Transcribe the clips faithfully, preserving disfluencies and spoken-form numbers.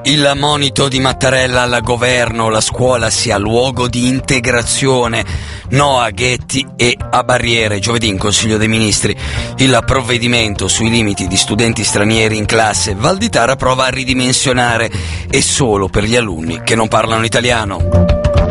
Il monito di Mattarella al governo: la scuola sia luogo di integrazione, no a ghetti e a barriere. Giovedì in Consiglio dei Ministri il provvedimento sui limiti di studenti stranieri in classe. Valditara prova a ridimensionare, e solo per gli alunni che non parlano italiano.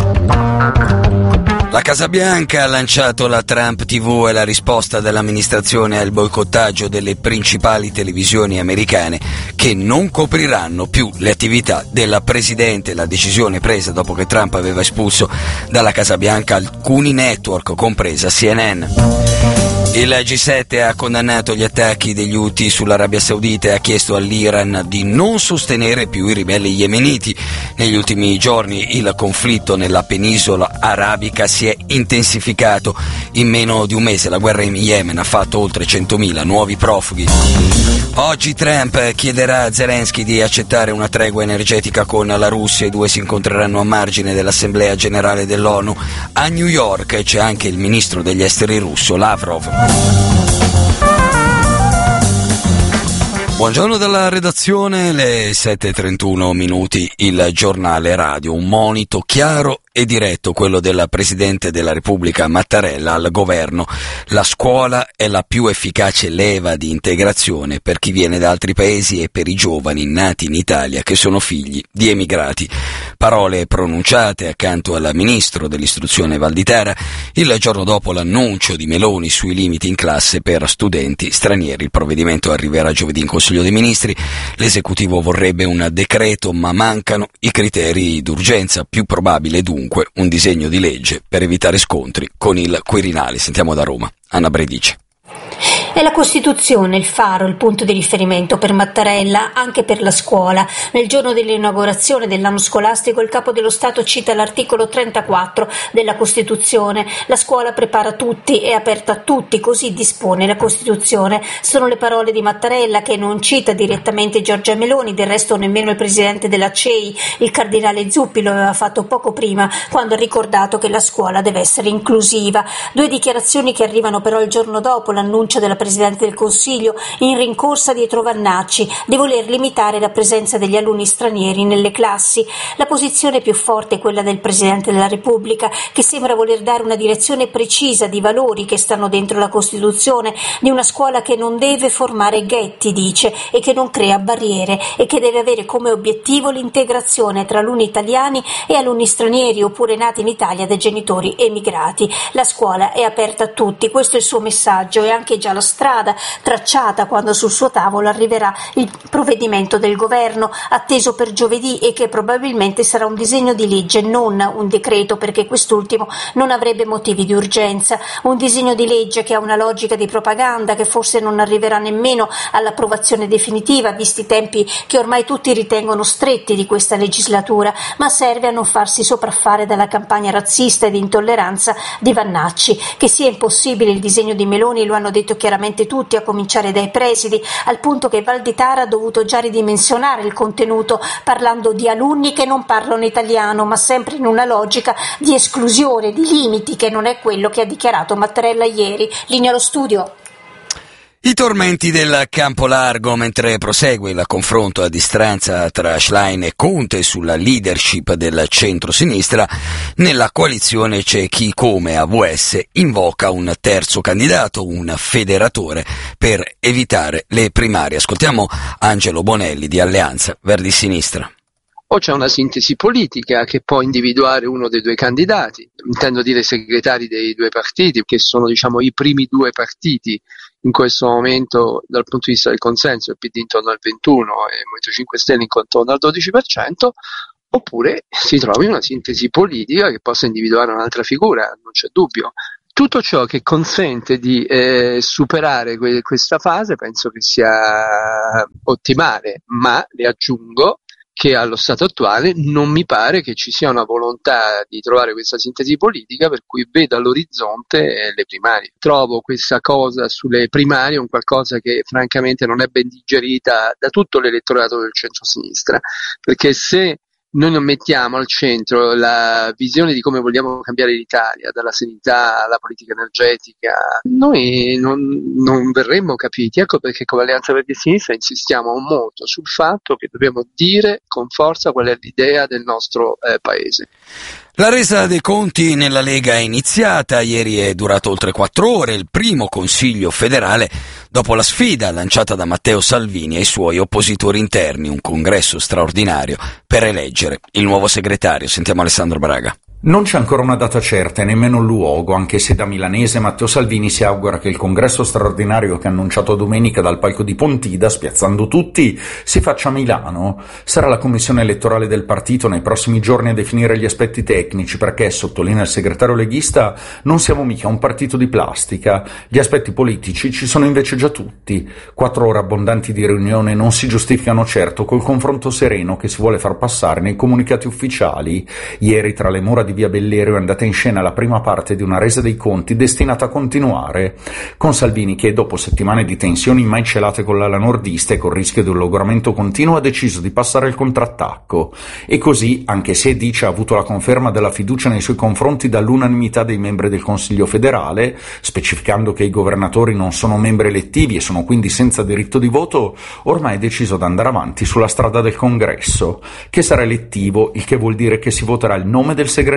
La Casa Bianca ha lanciato la Trump tivù e la risposta dell'amministrazione al boicottaggio delle principali televisioni americane, che non copriranno più le attività della Presidente. La decisione presa dopo che Trump aveva espulso dalla Casa Bianca alcuni network, compresa C N N. Il G sette ha condannato gli attacchi degli Houthi sull'Arabia Saudita e ha chiesto all'Iran di non sostenere più i ribelli yemeniti. Negli ultimi giorni il conflitto nella penisola arabica si è intensificato. In meno di un mese la guerra in Yemen ha fatto oltre centomila nuovi profughi. Oggi Trump chiederà a Zelensky di accettare una tregua energetica con la Russia. I due si incontreranno a margine dell'Assemblea Generale dell'ONU. A New York c'è anche il ministro degli esteri russo, Lavrov. Buongiorno dalla redazione, le sette e trentuno minuti, il giornale radio, un monito chiaro e diretto, quello del Presidente della Repubblica Mattarella al governo. La scuola è la più efficace leva di integrazione per chi viene da altri paesi e per i giovani nati in Italia che sono figli di emigrati. Parole pronunciate accanto al ministro dell'istruzione Valditara il giorno dopo l'annuncio di Meloni sui limiti in classe per studenti stranieri. Il provvedimento arriverà giovedì in Consiglio dei Ministri. L'esecutivo vorrebbe un decreto, ma mancano i criteri d'urgenza. Più probabile dunque un disegno di legge per evitare scontri con il Quirinale. Sentiamo da Roma Anna Bredice. È la Costituzione il faro, il punto di riferimento per Mattarella, anche per la scuola. Nel giorno dell'inaugurazione dell'anno scolastico il Capo dello Stato cita l'articolo trentaquattro della Costituzione. La scuola prepara tutti, è aperta a tutti, così dispone la Costituzione. Sono le parole di Mattarella, che non cita direttamente Giorgia Meloni, del resto nemmeno il presidente della C E I, il cardinale Zuppi, lo aveva fatto poco prima, quando ha ricordato che la scuola deve essere inclusiva. Due dichiarazioni che arrivano però il giorno dopo l'annuncio della Presidente del Consiglio, in rincorsa dietro Vannacci, di voler limitare la presenza degli alunni stranieri nelle classi. La posizione più forte è quella del Presidente della Repubblica, che sembra voler dare una direzione precisa di valori che stanno dentro la Costituzione, di una scuola che non deve formare ghetti, dice, e che non crea barriere, e che deve avere come obiettivo l'integrazione tra alunni italiani e alunni stranieri oppure nati in Italia da genitori emigrati. La scuola è aperta a tutti, questo è il suo messaggio, e anche già la strada tracciata quando sul suo tavolo arriverà il provvedimento del governo, atteso per giovedì, e che probabilmente sarà un disegno di legge, non un decreto, perché quest'ultimo non avrebbe motivi di urgenza. Un disegno di legge che ha una logica di propaganda, che forse non arriverà nemmeno all'approvazione definitiva, visti i tempi che ormai tutti ritengono stretti di questa legislatura, ma serve a non farsi sopraffare dalla campagna razzista e di intolleranza di Vannacci. Che sia impossibile il disegno di Meloni lo hanno detto chiaramente tutti, a cominciare dai presidi, al punto che Valditara ha dovuto già ridimensionare il contenuto, parlando di alunni che non parlano italiano, ma sempre in una logica di esclusione, di limiti, che non è quello che ha dichiarato Mattarella ieri. Linea allo studio. I tormenti del campo largo, mentre prosegue il confronto a distanza tra Schlein e Conte sulla leadership del centro-sinistra, nella coalizione c'è chi, come A V S, invoca un terzo candidato, un federatore, per evitare le primarie. Ascoltiamo Angelo Bonelli di Alleanza Verdi Sinistra. O c'è una sintesi politica che può individuare uno dei due candidati, intendo dire segretari dei due partiti, che sono, diciamo, i primi due partiti in questo momento dal punto di vista del consenso, il P D intorno al ventuno e il Movimento cinque Stelle intorno al dodici per cento, oppure si trovi una sintesi politica che possa individuare un'altra figura, non c'è dubbio. Tutto ciò che consente di eh, superare que- questa fase penso che sia ottimale, ma le aggiungo che allo stato attuale non mi pare che ci sia una volontà di trovare questa sintesi politica per cui vedo all'orizzonte le primarie. Trovo questa cosa sulle primarie un qualcosa che francamente non è ben digerita da tutto l'elettorato del centro-sinistra, perché se noi non mettiamo al centro la visione di come vogliamo cambiare l'Italia, dalla sanità alla politica energetica, noi non, non verremmo capiti. Ecco perché con l'Alleanza Verdi e Sinistra insistiamo molto sul fatto che dobbiamo dire con forza qual è l'idea del nostro eh, Paese. La resa dei conti nella Lega è iniziata, ieri è durato oltre quattro ore, il primo Consiglio federale dopo la sfida lanciata da Matteo Salvini ai suoi oppositori interni, un congresso straordinario per eleggere il nuovo segretario. Sentiamo Alessandro Braga. Non c'è ancora una data certa e nemmeno il luogo, anche se da milanese Matteo Salvini si augura che il congresso straordinario che ha annunciato domenica dal palco di Pontida, spiazzando tutti, si faccia a Milano. Sarà la commissione elettorale del partito nei prossimi giorni a definire gli aspetti tecnici, perché, sottolinea il segretario leghista, non siamo mica un partito di plastica. Gli aspetti politici ci sono invece già tutti. Quattro ore abbondanti di riunione non si giustificano certo col confronto sereno che si vuole far passare nei comunicati ufficiali. Ieri, tra le mura di via Bellerio, è andata in scena la prima parte di una resa dei conti destinata a continuare, con Salvini che, dopo settimane di tensioni mai celate con l'ala nordista e col rischio di un logoramento continuo, ha deciso di passare il contrattacco. E così, anche se dice ha avuto la conferma della fiducia nei suoi confronti dall'unanimità dei membri del Consiglio federale, specificando che i governatori non sono membri elettivi e sono quindi senza diritto di voto, ormai è deciso ad andare avanti sulla strada del congresso, che sarà elettivo, il che vuol dire che si voterà il nome del segretario.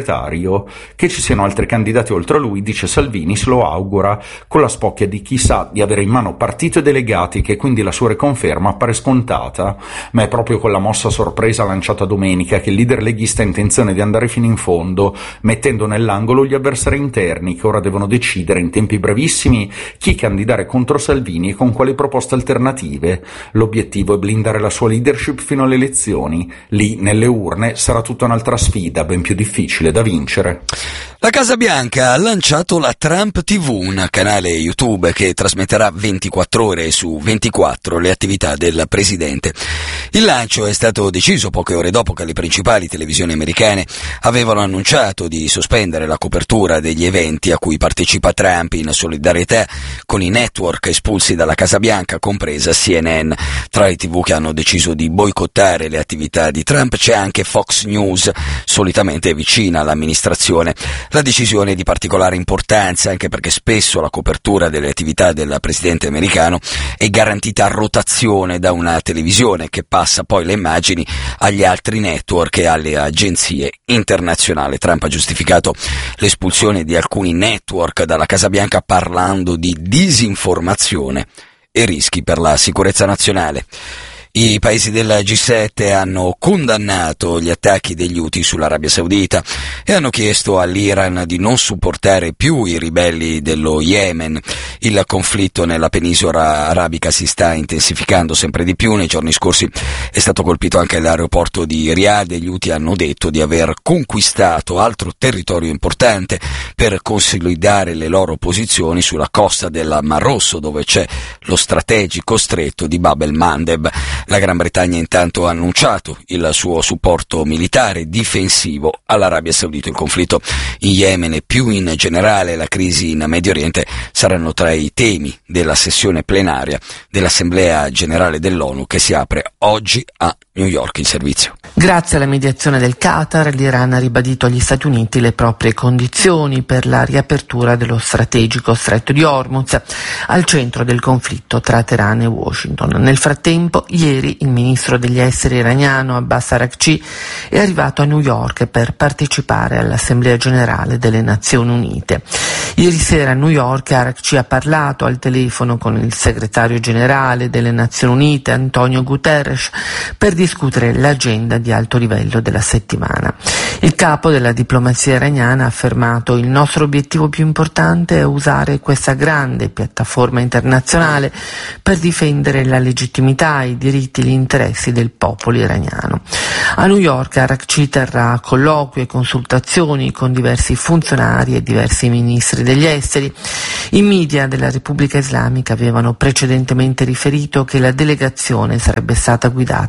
Che ci siano altri candidati oltre a lui, dice Salvini, se lo augura, con la spocchia di chi sa di avere in mano partito e delegati, che quindi la sua riconferma appare scontata. Ma è proprio con la mossa sorpresa lanciata domenica che il leader leghista ha intenzione di andare fino in fondo, mettendo nell'angolo gli avversari interni, che ora devono decidere in tempi brevissimi chi candidare contro Salvini e con quali proposte alternative. L'obiettivo è blindare la sua leadership fino alle elezioni. Lì, nelle urne, sarà tutta un'altra sfida, ben più difficile da vincere. La Casa Bianca ha lanciato la Trump tivù, un canale YouTube che trasmetterà ventiquattro ore su ventiquattro le attività del presidente. Il lancio è stato deciso poche ore dopo che le principali televisioni americane avevano annunciato di sospendere la copertura degli eventi a cui partecipa Trump in solidarietà con i network espulsi dalla Casa Bianca, compresa C N N. Tra i tivù che hanno deciso di boicottare le attività di Trump c'è anche Fox News, solitamente vicina all'amministrazione. La decisione è di particolare importanza anche perché spesso la copertura delle attività del presidente americano è garantita a rotazione da una televisione che passa poi le immagini agli altri network e alle agenzie internazionali. Trump ha giustificato l'espulsione di alcuni network dalla Casa Bianca parlando di disinformazione e rischi per la sicurezza nazionale. I paesi del G sette hanno condannato gli attacchi degli Houthi sull'Arabia Saudita e hanno chiesto all'Iran di non supportare più i ribelli dello Yemen. Il conflitto nella penisola arabica si sta intensificando sempre di più. Nei giorni scorsi è stato colpito anche l'aeroporto di Riyadh e gli Houthi hanno detto di aver conquistato altro territorio importante per consolidare le loro posizioni sulla costa del Mar Rosso, dove c'è lo strategico stretto di Bab el-Mandeb. La Gran Bretagna intanto ha annunciato il suo supporto militare difensivo all'Arabia Saudita. Il conflitto in Yemen e più in generale la crisi in Medio Oriente saranno tra i temi della sessione plenaria dell'Assemblea Generale dell'ONU che si apre oggi a New York. Il servizio. Grazie alla mediazione del Qatar, l'Iran ha ribadito agli Stati Uniti le proprie condizioni per la riapertura dello strategico stretto di Hormuz, al centro del conflitto tra Teheran e Washington. Nel frattempo, ieri il ministro degli esteri iraniano Abbas Araghchi è arrivato a New York per partecipare all'Assemblea Generale delle Nazioni Unite. Ieri sera a New York Araghchi ha parlato al telefono con il segretario generale delle Nazioni Unite Antonio Guterres per discutere l'agenda di alto livello della settimana. Il capo della diplomazia iraniana ha affermato: il nostro obiettivo più importante è usare questa grande piattaforma internazionale per difendere la legittimità, i diritti e gli interessi del popolo iraniano. A New York Araghchi terrà colloqui e consultazioni con diversi funzionari e diversi ministri degli esteri. I media della Repubblica Islamica avevano precedentemente riferito che la delegazione sarebbe stata guidata dal presidente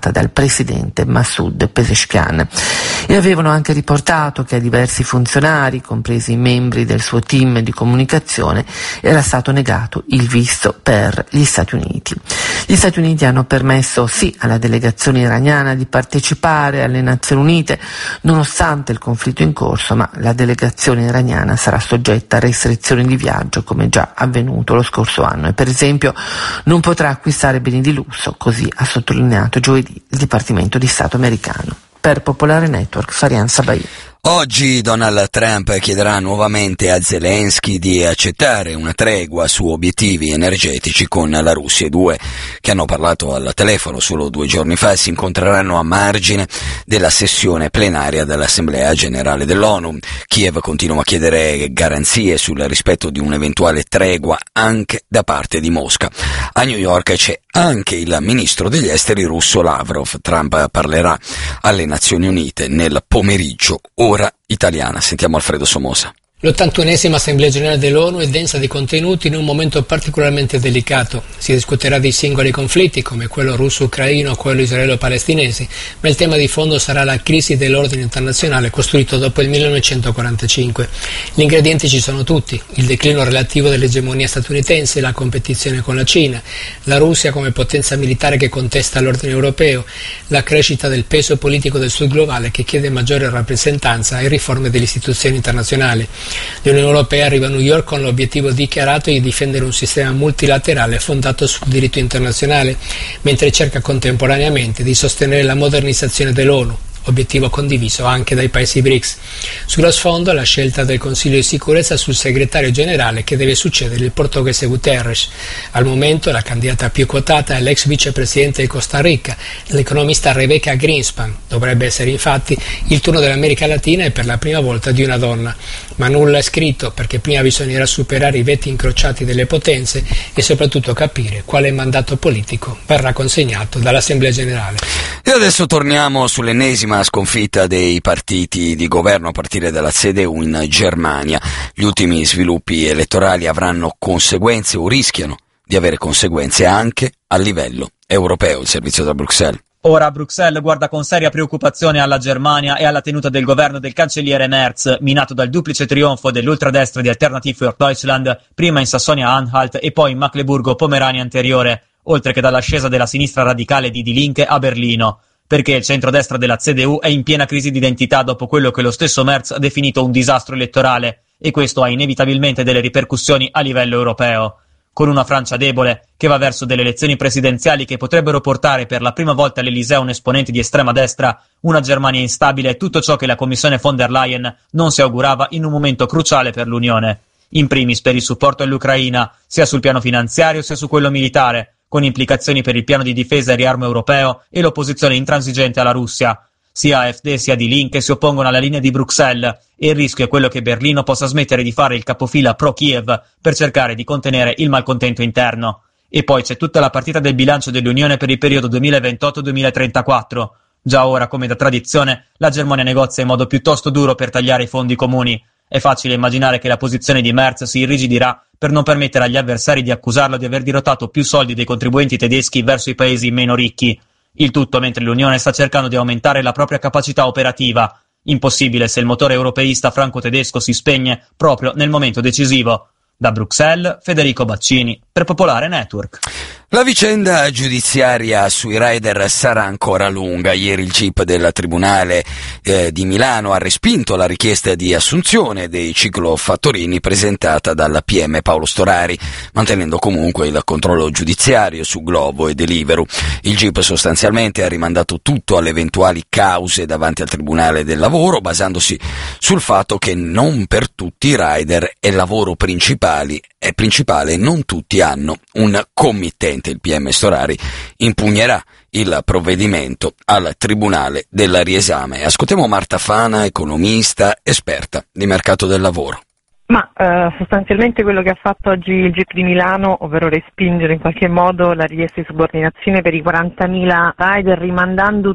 presidente Massoud Pezeshkian. E avevano anche riportato che a diversi funzionari, compresi i membri del suo team di comunicazione, era stato negato il visto per gli Stati Uniti. Gli Stati Uniti hanno permesso sì alla delegazione iraniana di partecipare alle Nazioni Unite nonostante il conflitto in corso, ma la delegazione iraniana sarà soggetta a restrizioni di viaggio come già avvenuto lo scorso anno e per esempio non potrà acquistare beni di lusso, così ha sottolineato giovedì il Dipartimento di Stato americano. Per Popolare Network, Farian Sabai. Oggi Donald Trump chiederà nuovamente a Zelensky di accettare una tregua su obiettivi energetici con la Russia. I due, che hanno parlato al telefono solo due giorni fa, si incontreranno a margine della sessione plenaria dell'Assemblea Generale dell'ONU. Kiev continua a chiedere garanzie sul rispetto di un'eventuale tregua anche da parte di Mosca. A New York c'è anche il ministro degli esteri russo Lavrov. Trump parlerà alle Nazioni Unite nel pomeriggio, ora italiana. Sentiamo Alfredo Somoza. L'ottantunesima Assemblea Generale dell'ONU è densa di contenuti in un momento particolarmente delicato. Si discuterà di singoli conflitti come quello russo-ucraino o quello israelo-palestinese, ma il tema di fondo sarà la crisi dell'ordine internazionale costruito dopo il millenovecentoquarantacinque. Gli ingredienti ci sono tutti: il declino relativo dell'egemonia statunitense, la competizione con la Cina, la Russia come potenza militare che contesta l'ordine europeo, la crescita del peso politico del sud globale che chiede maggiore rappresentanza e riforme delle istituzioni internazionali. L'Unione Europea arriva a New York con l'obiettivo dichiarato di difendere un sistema multilaterale fondato sul diritto internazionale, mentre cerca contemporaneamente di sostenere la modernizzazione dell'ONU, obiettivo condiviso anche dai paesi BRICS. Sullo sfondo la scelta del Consiglio di sicurezza sul segretario generale che deve succedere il portoghese Guterres. Al momento la candidata più quotata è l'ex vicepresidente di Costa Rica, l'economista Rebecca Greenspan. Dovrebbe essere infatti il turno dell'America Latina e per la prima volta di una donna. Ma nulla è scritto, perché prima bisognerà superare i veti incrociati delle potenze e soprattutto capire quale mandato politico verrà consegnato dall'Assemblea Generale. E adesso torniamo sull'ennesima sconfitta dei partiti di governo a partire dalla C D U in Germania. Gli ultimi sviluppi elettorali avranno conseguenze o rischiano di avere conseguenze anche a livello europeo. Il servizio da Bruxelles. Ora Bruxelles guarda con seria preoccupazione alla Germania e alla tenuta del governo del cancelliere Merz, minato dal duplice trionfo dell'ultradestra di Alternative für Deutschland, prima in Sassonia-Anhalt e poi in Mecklenburgo-Pomerania anteriore, oltre che dall'ascesa della sinistra radicale di Die Linke a Berlino, perché il centrodestra della C D U è in piena crisi di identità dopo quello che lo stesso Merz ha definito un disastro elettorale, e questo ha inevitabilmente delle ripercussioni a livello europeo. Con una Francia debole, che va verso delle elezioni presidenziali che potrebbero portare per la prima volta all'Eliseo un esponente di estrema destra, una Germania instabile e tutto ciò che la Commissione von der Leyen non si augurava in un momento cruciale per l'Unione. In primis per il supporto all'Ucraina, sia sul piano finanziario sia su quello militare, con implicazioni per il piano di difesa e riarmo europeo e l'opposizione intransigente alla Russia. Sia A F D sia Die Linke si oppongono alla linea di Bruxelles e il rischio è quello che Berlino possa smettere di fare il capofila pro-Kiev per cercare di contenere il malcontento interno. E poi c'è tutta la partita del bilancio dell'Unione per il periodo duemilaventotto duemilatrentaquattro. Già ora, come da tradizione, la Germania negozia in modo piuttosto duro per tagliare i fondi comuni. È facile immaginare che la posizione di Merz si irrigidirà per non permettere agli avversari di accusarlo di aver dirottato più soldi dei contribuenti tedeschi verso i paesi meno ricchi. Il tutto mentre l'Unione sta cercando di aumentare la propria capacità operativa. Impossibile se il motore europeista franco-tedesco si spegne proprio nel momento decisivo. Da Bruxelles, Federico Baccini, per Popolare Network. La vicenda giudiziaria sui rider sarà ancora lunga. Ieri il G I P del Tribunale eh, di Milano ha respinto la richiesta di assunzione dei ciclofattorini presentata dalla P M Paolo Storari, mantenendo comunque il controllo giudiziario su Glovo e Deliveroo. Il G I P sostanzialmente ha rimandato tutto alle eventuali cause davanti al Tribunale del Lavoro, basandosi sul fatto che non per tutti i rider è lavoro principale e principale, non tutti hanno un committente. Il P M Storari impugnerà il provvedimento al Tribunale del riesame. Ascoltiamo Marta Fana, economista, esperta di mercato del lavoro. Ma eh, sostanzialmente quello che ha fatto oggi il G I P di Milano, ovvero respingere in qualche modo la richiesta di subordinazione per i quarantamila rider, rimandando tutto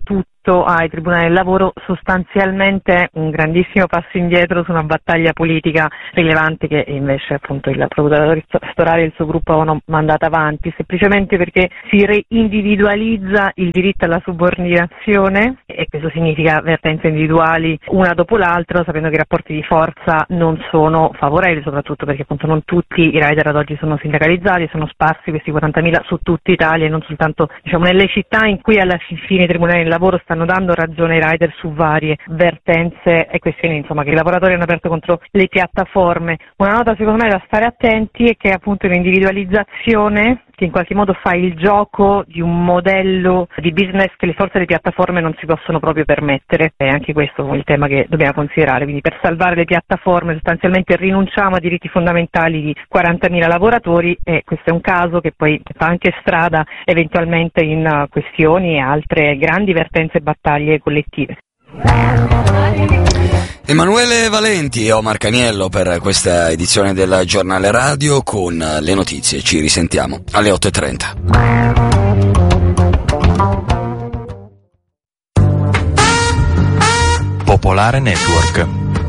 riferimento ai tribunali del lavoro sostanzialmente un grandissimo passo indietro su una battaglia politica rilevante che invece appunto il procuratore Storari e il suo gruppo avevano mandato avanti, semplicemente perché si reindividualizza il diritto alla subordinazione e questo significa vertenze individuali una dopo l'altra, sapendo che i rapporti di forza non sono favorevoli, soprattutto perché appunto non tutti i rider ad oggi sono sindacalizzati, sono sparsi questi quarantamila su tutta Italia e non soltanto diciamo nelle città in cui alla fine i tribunali del lavoro stanno dando ragione ai rider su varie vertenze e questioni insomma che i lavoratori hanno aperto contro le piattaforme. Una nota secondo me da stare attenti è che appunto un'individualizzazione che in qualche modo fa il gioco di un modello di business che le forze delle piattaforme non si possono proprio permettere. È anche questo il tema che dobbiamo considerare. Quindi per salvare le piattaforme sostanzialmente rinunciamo a diritti fondamentali di quarantamila lavoratori e questo è un caso che poi fa anche strada eventualmente in questioni e altre grandi vertenze e battaglie collettive. Emanuele Valenti e Omar Caniello per questa edizione del Giornale Radio con le notizie. Ci risentiamo alle otto e trenta. Popolare Network.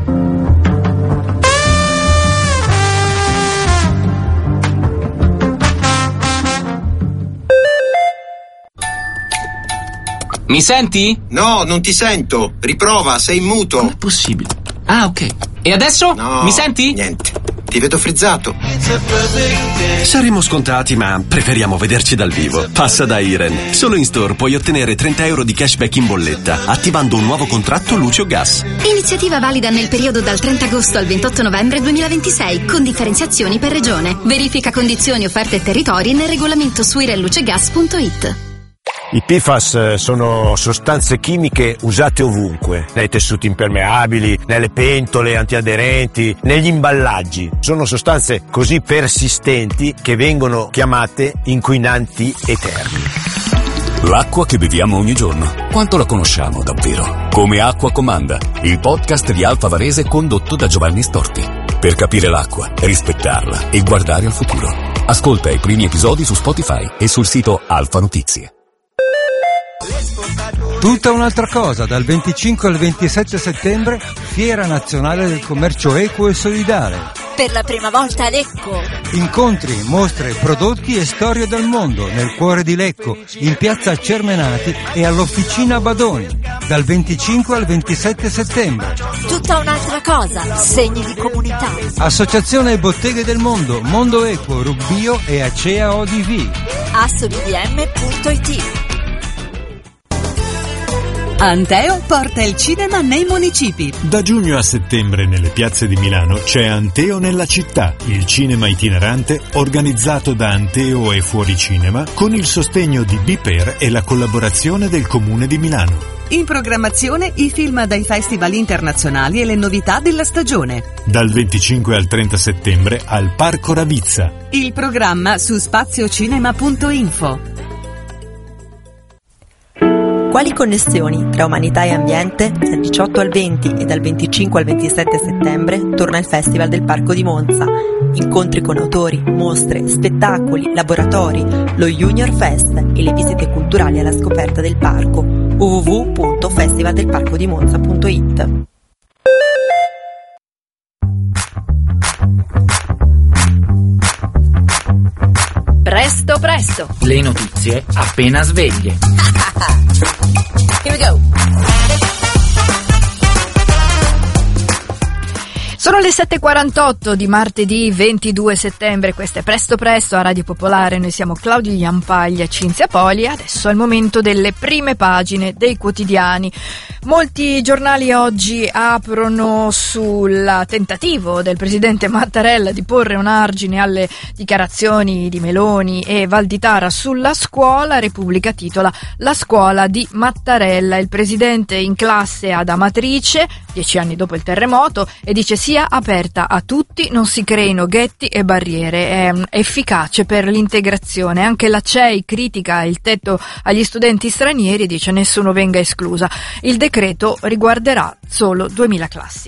Mi senti? No, non ti sento. Riprova, sei in muto. Com'è possibile? Ah, ok. E adesso? No, mi senti? Niente. Ti vedo frizzato. Saremo scontati, ma preferiamo vederci dal vivo. Passa da Iren. Solo in store puoi ottenere trenta euro di cashback in bolletta, attivando un nuovo contratto Luce o Gas. Iniziativa valida nel periodo dal trenta agosto al ventotto novembre duemilaventisei, con differenziazioni per regione. Verifica condizioni, offerte e territori nel regolamento su irenlucegas punto it. I P F A S sono sostanze chimiche usate ovunque, nei tessuti impermeabili, nelle pentole antiaderenti, negli imballaggi. Sono sostanze così persistenti che vengono chiamate inquinanti eterni. L'acqua che beviamo ogni giorno, quanto la conosciamo davvero? Come Acqua Comanda, il podcast di Alfa Varese condotto da Giovanni Storti. Per capire l'acqua, rispettarla e guardare al futuro. Ascolta i primi episodi su Spotify e sul sito Alfa Notizie. Tutta un'altra cosa, dal venticinque al ventisette settembre, Fiera Nazionale del Commercio Equo e Solidale. Per la prima volta a Lecco. Incontri, mostre, prodotti e storie del mondo nel cuore di Lecco, in piazza Cermenati e all'Officina Badoni, dal venticinque al ventisette settembre. Tutta un'altra cosa, segni di comunità. Associazione Botteghe del Mondo, Mondo Equo, Rubbio e Acea O D V. assobm punto it. Anteo porta il cinema nei municipi. Da giugno a settembre nelle piazze di Milano c'è Anteo nella città, il cinema itinerante organizzato da Anteo e Fuoricinema con il sostegno di Biper e la collaborazione del Comune di Milano. In programmazione i film dai festival internazionali e le novità della stagione. Dal venticinque al trenta settembre al Parco Ravizza. Il programma su spaziocinema punto info. Quali connessioni tra umanità e ambiente? Dal diciotto al venti e dal venticinque al ventisette settembre torna il Festival del Parco di Monza. Incontri con autori, mostre, spettacoli, laboratori, lo Junior Fest e le visite culturali alla scoperta del parco. w w w punto festival del parco di monza punto it. Presto presto. Le notizie appena sveglie. Here we go. Sono le sette e quarantotto di martedì ventidue settembre, questo è Presto Presto a Radio Popolare, noi siamo Claudio Iampaglia e Cinzia Poli, adesso è il momento delle prime pagine dei quotidiani. Molti giornali oggi aprono sul tentativo del presidente Mattarella di porre un argine alle dichiarazioni di Meloni e Valditara sulla scuola. Repubblica titola La scuola di Mattarella, il presidente in classe ad Amatrice, dieci anni dopo il terremoto, e dice sia aperta a tutti, non si creino ghetti e barriere, è efficace per l'integrazione. Anche la C E I critica il tetto agli studenti stranieri e dice nessuno venga esclusa. Il decreto riguarderà solo duemila classi.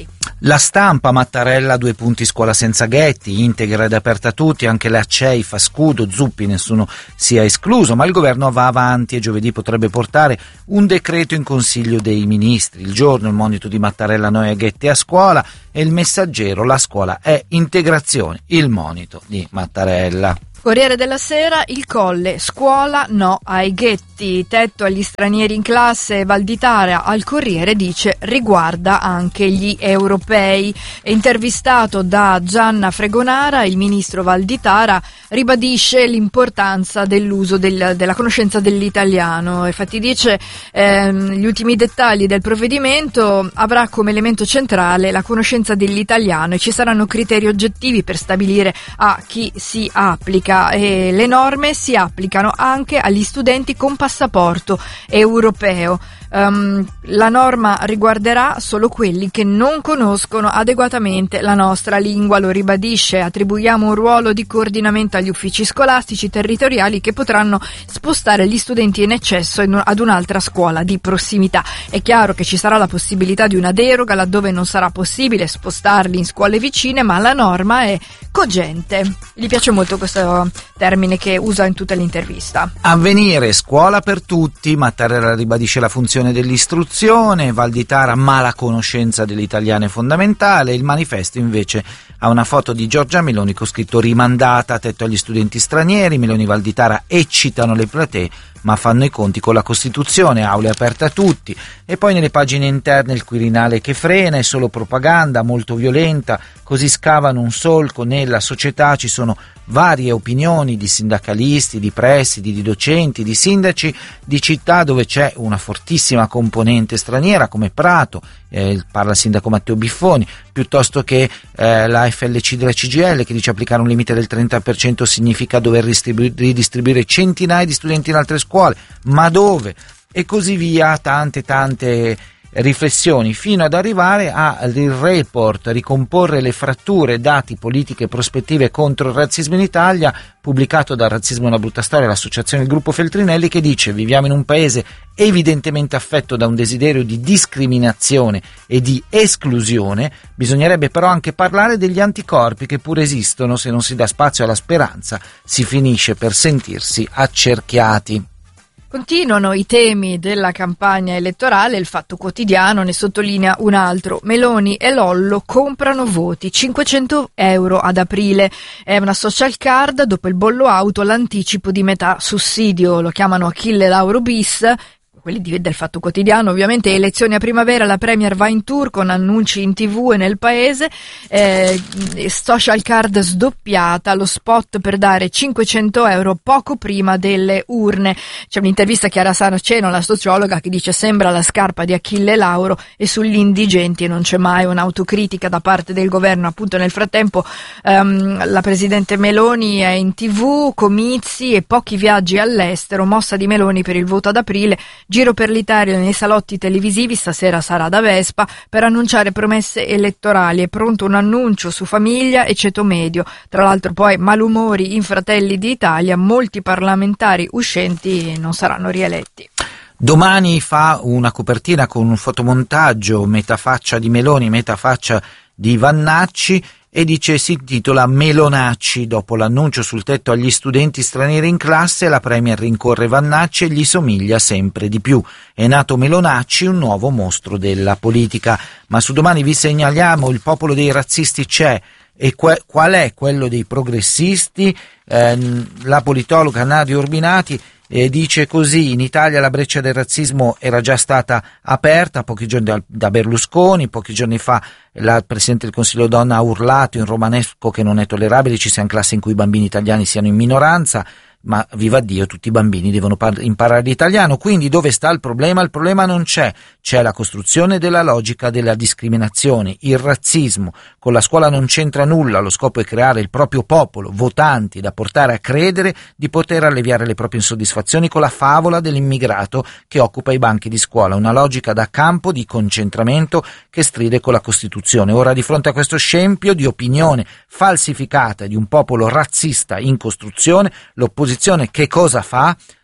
La Stampa, Mattarella, due punti scuola senza ghetti, integra ed aperta a tutti, anche la C E I fa scudo, Zuppi nessuno sia escluso, ma il governo va avanti e giovedì potrebbe portare un decreto in Consiglio dei Ministri. Il Giorno, il monito di Mattarella, noi ghetti a scuola, e il Messaggero, la scuola è integrazione, il monito di Mattarella. Corriere della Sera, il Colle, scuola no ai ghetti, tetto agli stranieri in classe. Valditara al Corriere dice riguarda anche gli europei. Intervistato da Gianna Fregonara, il ministro Valditara ribadisce l'importanza dell'uso del, della conoscenza dell'italiano. Infatti dice ehm, gli ultimi dettagli del provvedimento avrà come elemento centrale la conoscenza dell'italiano e ci saranno criteri oggettivi per stabilire a chi si applica. E le norme si applicano anche agli studenti con passaporto europeo. Um, la norma riguarderà solo quelli che non conoscono adeguatamente la nostra lingua, lo ribadisce. Attribuiamo un ruolo di coordinamento agli uffici scolastici territoriali che potranno spostare gli studenti in eccesso ad un'altra scuola di prossimità. È chiaro che ci sarà la possibilità di una deroga laddove non sarà possibile spostarli in scuole vicine, ma la norma è cogente. Gli piace molto questo termine che usa in tutta l'intervista. Avvenire, scuola per tutti, Mattarella ribadisce la funzione dell'istruzione, Valditara ma la conoscenza dell'italiano è fondamentale. Il Manifesto invece ha una foto di Giorgia Meloni con scritto rimandata, tetto agli studenti stranieri. Meloni e Valditara eccitano le platee ma fanno i conti con la Costituzione, aule aperte a tutti. E poi nelle pagine interne il Quirinale che frena, è solo propaganda molto violenta, così scavano un solco nella società. Ci sono varie opinioni di sindacalisti, di presidi, di docenti, di sindaci di città dove c'è una fortissima componente straniera come Prato, eh, parla il sindaco Matteo Biffoni, piuttosto che eh, la F L C della C G I L che dice applicare un limite del trenta per cento significa dover ridistribu- ridistribuire centinaia di studenti in altre scuole, ma dove? E così via, tante tante riflessioni, fino ad arrivare al report Ricomporre le fratture, dati, politiche e prospettive contro il razzismo in Italia, pubblicato da Razzismo è una brutta storia, l'associazione del gruppo Feltrinelli, che dice: viviamo in un paese evidentemente affetto da un desiderio di discriminazione e di esclusione, bisognerebbe però anche parlare degli anticorpi che pure esistono. Se non si dà spazio alla speranza si finisce per sentirsi accerchiati. Continuano i temi della campagna elettorale, il Fatto Quotidiano ne sottolinea un altro. Meloni e Lollo comprano voti, cinquecento euro ad aprile. È una social card, dopo il bollo auto l'anticipo di metà sussidio, lo chiamano Achille Lauro bis. Quelli del Fatto Quotidiano, ovviamente. Elezioni a primavera, la Premier va in tour con annunci in tv e nel paese, eh, social card sdoppiata, lo spot per dare cinquecento euro poco prima delle urne. C'è un'intervista a Chiara Saraceno, la sociologa, che dice sembra la scarpa di Achille Lauro, e sugli indigenti non c'è mai un'autocritica da parte del governo. Appunto nel frattempo um, la Presidente Meloni è in tv, comizi e pochi viaggi all'estero, mossa di Meloni per il voto ad aprile. Giro per l'Italia nei salotti televisivi, stasera sarà da Vespa, per annunciare promesse elettorali. È pronto un annuncio su famiglia e ceto medio. Tra l'altro poi malumori in Fratelli d'Italia, molti parlamentari uscenti non saranno rieletti. Domani fa una copertina con un fotomontaggio, metà faccia di Meloni, metà faccia di Vannacci, e dice, si intitola Melonacci. Dopo l'annuncio sul tetto agli studenti stranieri in classe, la Premier rincorre Vannacci e gli somiglia sempre di più. È nato Melonacci, un nuovo mostro della politica. Ma su Domani vi segnaliamo: il popolo dei razzisti c'è. E que- qual è quello dei progressisti? Eh, la politologa Nadia Urbinati E dice così: in Italia la breccia del razzismo era già stata aperta pochi giorni da, da Berlusconi. Pochi giorni fa la Presidente del Consiglio donna ha urlato in romanesco che non è tollerabile ci siano classi in cui i bambini italiani siano in minoranza, ma viva Dio, tutti i bambini devono par- imparare l'italiano. Quindi dove sta il problema? Il problema non c'è, c'è la costruzione della logica della discriminazione, il razzismo. Con la scuola non c'entra nulla, lo scopo è creare il proprio popolo, votanti, da portare a credere di poter alleviare le proprie insoddisfazioni con la favola dell'immigrato che occupa i banchi di scuola, una logica da campo di concentramento che stride con la Costituzione. Ora, di fronte a questo scempio di opinione falsificata di un popolo razzista in costruzione, l'opposizione che cosa fa?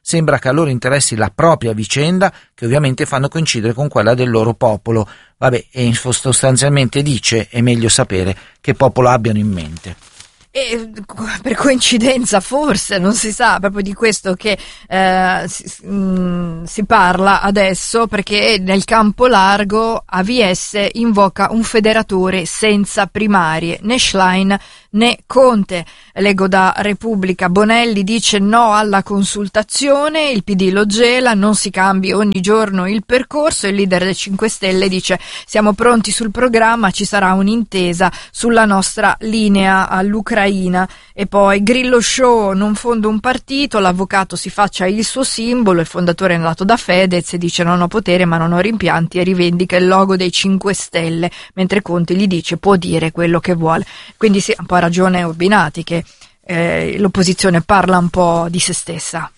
sembra che a loro interessi la propria vicenda, che ovviamente fanno coincidere con quella del loro popolo. Vabbè, e sostanzialmente dice: è meglio sapere che popolo abbiano in mente. E per coincidenza, forse, non si sa, proprio di questo che eh, si, mh, si parla adesso, perché nel campo largo A V S invoca un federatore senza primarie, né Schlein né Conte. Leggo da Repubblica: Bonelli dice no alla consultazione, il P D lo gela, non si cambi ogni giorno il percorso. Il leader dei cinque Stelle dice: siamo pronti sul programma, ci sarà un'intesa sulla nostra linea all'Ucraina. E poi Grillo Show: non fondo un partito, l'avvocato si faccia il suo simbolo. Il fondatore è andato da Fedez e dice: non ho potere ma non ho rimpianti, e rivendica il logo dei cinque Stelle, mentre Conte gli dice: può dire quello che vuole. Quindi sì, un po' ha ragione Urbinati che eh, l'opposizione parla un po' di se stessa.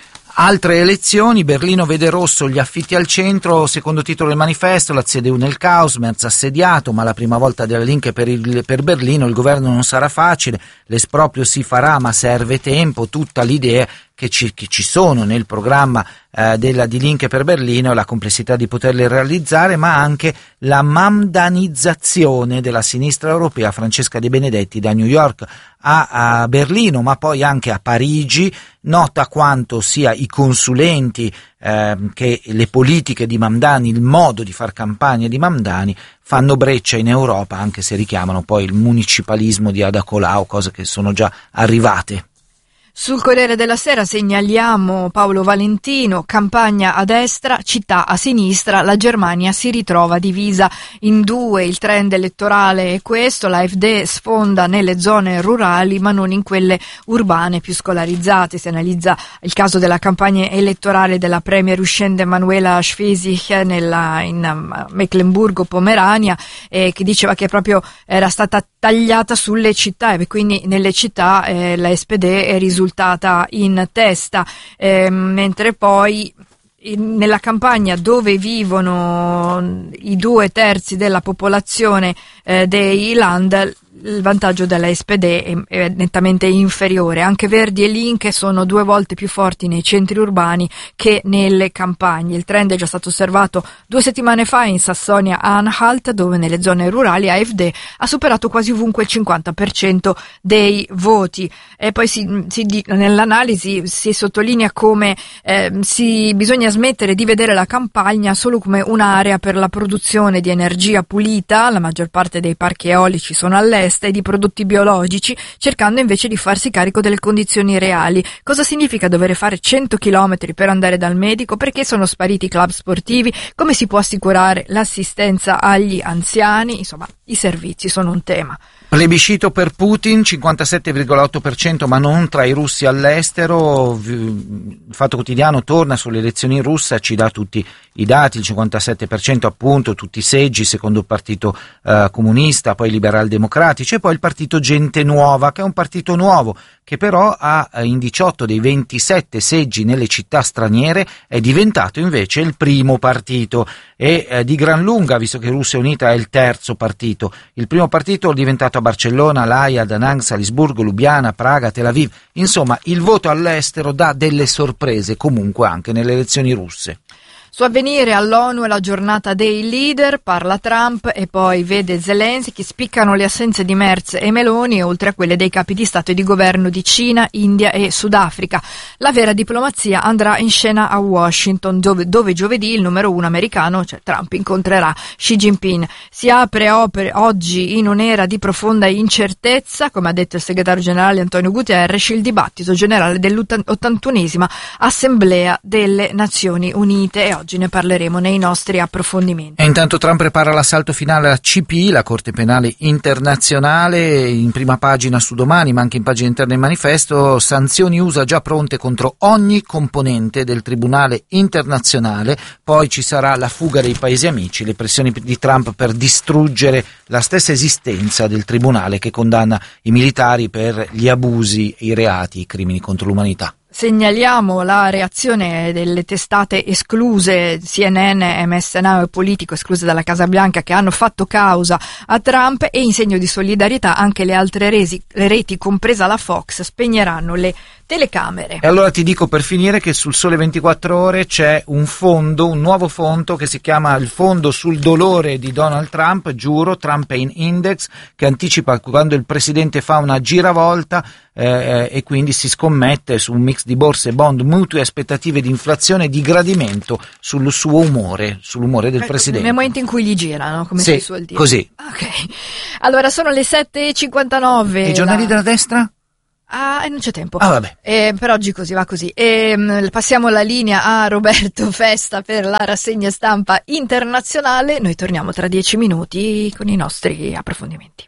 Altre elezioni, Berlino vede rosso, gli affitti al centro, secondo titolo del manifesto, la C D U nel caos, Merz assediato, ma la prima volta della Linke per, il, per Berlino, il governo non sarà facile, l'esproprio si farà ma serve tempo, tutta l'idea che ci, che ci sono nel programma eh, della Die Linke per Berlino e la complessità di poterle realizzare, ma anche la mamdanizzazione della sinistra europea. Francesca De Benedetti da New York a, a Berlino, ma poi anche a Parigi, nota quanto sia i consulenti eh, che le politiche di Mamdani, il modo di far campagna di Mamdani fanno breccia in Europa, anche se richiamano poi il municipalismo di Ada Colau, cose che sono già arrivate. Sul Corriere della Sera segnaliamo Paolo Valentino: campagna a destra, città a sinistra, la Germania si ritrova divisa in due, il trend elettorale è questo, la AfD sfonda nelle zone rurali ma non in quelle urbane più scolarizzate. Si analizza il caso della campagna elettorale della premier uscente Manuela Schwesig nella, in Mecklenburgo-Pomerania, eh, che diceva che proprio era stata tagliata sulle città e quindi nelle città eh, la S P D è risultata in testa, eh, mentre poi in, nella campagna dove vivono i due terzi della popolazione eh, dei Land, il vantaggio della S P D è, è nettamente inferiore. Anche Verdi e Linke sono due volte più forti nei centri urbani che nelle campagne. Il trend è già stato osservato due settimane fa in Sassonia-Anhalt, dove nelle zone rurali AfD ha superato quasi ovunque il cinquanta per cento dei voti. E poi si, si, nell'analisi si sottolinea come eh, si bisogna smettere di vedere la campagna solo come un'area per la produzione di energia pulita. La maggior parte dei parchi eolici sono all'est e di prodotti biologici, cercando invece di farsi carico delle condizioni reali. Cosa significa dover fare cento chilometri per andare dal medico? Perché sono spariti i club sportivi? Come si può assicurare l'assistenza agli anziani? Insomma, i servizi sono un tema. Plebiscito per Putin, cinquantasette virgola otto per cento, ma non tra i russi all'estero. Il Fatto Quotidiano torna sulle elezioni russe, ci dà tutti i dati, il cinquantasette per cento appunto, tutti i seggi, secondo il partito eh, comunista, poi i liberal democratici e poi il partito Gente Nuova, che è un partito nuovo, che però ha eh, in diciotto dei ventisette seggi nelle città straniere, è diventato invece il primo partito e eh, di gran lunga, visto che Russia Unita è il terzo partito. Il primo partito è diventato a Barcellona, l'Aia, Da Nang, Salisburgo, Lubiana, Praga, Tel Aviv. Insomma, il voto all'estero dà delle sorprese comunque anche nelle elezioni russe. Su Avvenire, all'ONU è la giornata dei leader, parla Trump e poi vede Zelensky, spiccano le assenze di Merz e Meloni, oltre a quelle dei capi di Stato e di governo di Cina, India e Sudafrica. La vera diplomazia andrà in scena a Washington, dove, dove giovedì il numero uno americano, cioè Trump, incontrerà Xi Jinping. Si apre opere oggi in un'era di profonda incertezza, come ha detto il segretario generale Antonio Guterres, il dibattito generale dell'ottantunesima Assemblea delle Nazioni Unite, e oggi ne parleremo nei nostri approfondimenti. E intanto Trump prepara l'assalto finale alla C P I, la Corte Penale Internazionale, in prima pagina su Domani, ma anche in pagina interna del manifesto, sanzioni U S A già pronte contro ogni componente del Tribunale Internazionale, poi ci sarà la fuga dei paesi amici, le pressioni di Trump per distruggere la stessa esistenza del Tribunale che condanna i militari per gli abusi, i reati, i crimini contro l'umanità. Segnaliamo la reazione delle testate escluse, C N N, M S N e Politico, escluse dalla Casa Bianca, che hanno fatto causa a Trump, e in segno di solidarietà anche le altre resi, le reti, compresa la Fox, spegneranno le telecamere. E allora ti dico per finire che sul Sole ventiquattro Ore c'è un fondo, un nuovo fondo che si chiama il Fondo sul dolore di Donald Trump, giuro, Trump Pain Index, che anticipa quando il presidente fa una giravolta eh, e quindi si scommette su un mix di borse, bond, mutui, aspettative di inflazione e di gradimento sul suo umore, sull'umore del ecco, presidente. Nel momento in cui gli girano, come sì, si suol dire. Così. Ok. Allora sono le sette e cinquantanove. E i giornali la... della destra? Ah, e non c'è tempo. Ah, vabbè. Eh, per oggi così, va così. E, mh, passiamo la linea a Roberto Festa per la rassegna stampa internazionale. Noi torniamo tra dieci minuti con i nostri approfondimenti.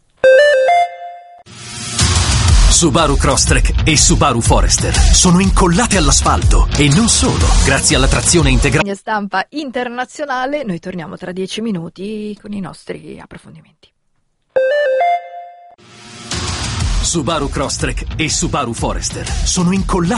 Subaru Crosstrek e Subaru Forester sono incollate all'asfalto e non solo, grazie alla trazione integrale. Rassegna stampa internazionale. Noi torniamo tra dieci minuti con i nostri approfondimenti. Subaru Crosstrek e Subaru Forester sono incollati